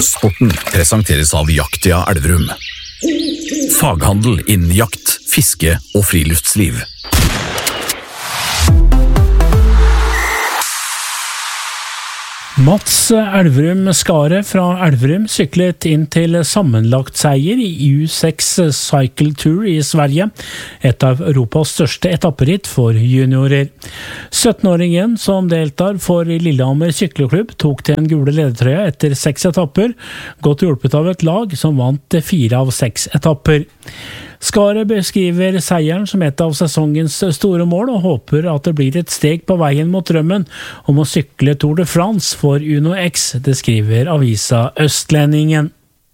Sporten presenteres av Jaktia Elverum. Faghandel innen jakt, fiske og friluftsliv. Mats Elverum Skare fra Elverum syklet inn til sammenlagt seier i U6 Cycle Tour i Sverige, et av Europas største etapperitt for juniorer. 17-åringen som deltar for Lillehammer Sykkelklubb tok til en gule ledertrøye etter 6 etapper, godt hjulpet av et lag som vant 4 av 6 etapper. Skare beskriver seieren som et av sesongens store mål og håper at det blir et steg på veien mot drømmen om å sykle Tour de France for Uno X, det skriver avisa Østlendingen.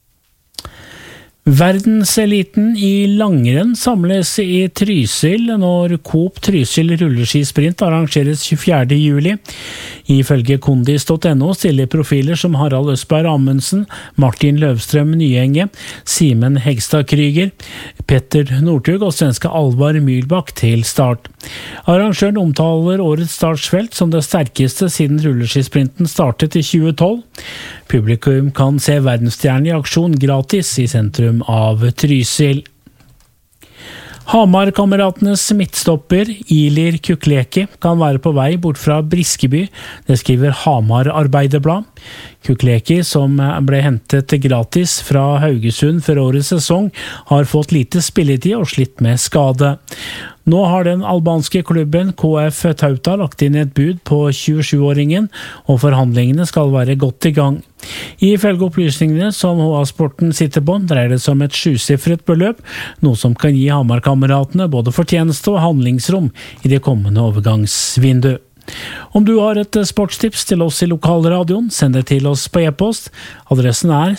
Verdenseliten i langrenn samles i Trysil når Coop Trysil rulleskisprint arrangeres 24. juli. Ifølge kondis.no stiller profiler som Harald Østberg Amundsen, Martin Løvstrøm Nyenge, Simen Hegstad Kryger, Petter Northug og svenske Alvar Myhlbakk til start. Arrangøren omtaler årets startsfelt som det sterkeste siden rulleskisprinten startet i 2012. Publikum kan se verdensstjernen i aksjon gratis i sentrum av Trysil. Hamar-kameratenes midtstopper Ilir Kukleki kan være på vei bort fra Briskeby, det skriver Hamar Arbeiderblad. Kukleki, som ble hentet gratis fra Haugesund for årets sesong, har fått lite spilletid og slitt med skade. Nå har den albanske klubben KF Tauta lagt inn et bud på 27-åringen, og forhandlingene skal være godt i gang. Ifølge opplysningene som HA Sporten sitter på, dreier det seg om et 7-siffret beløp, noe som kan gi Hamar-kameratene både fortjeneste og handlingsrom i det kommende overgangsvindu. Om du har et sportstips til oss i lokalradioen, send det til oss på e-post. Adressen er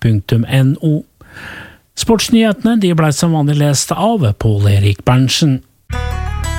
sporten@radioene.no. Sportsnyhetene de ble som vanlig lest av Pål Erik Berntsen.